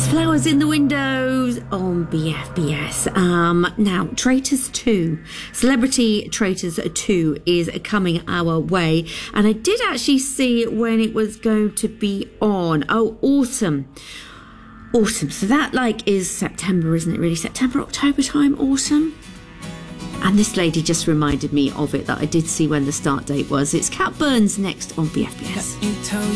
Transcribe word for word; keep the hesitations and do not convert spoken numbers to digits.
Flowers in the Windows on B F B S. Um, now, Traitors two, Celebrity Traitors two is coming our way. And I did actually see when it was going to be on. Oh, awesome. Awesome. So that like is September, isn't it really? September, October time, autumn. And this lady just reminded me of it, that I did see when the start date was. It's Cat Burns next on B F B S. Let me tell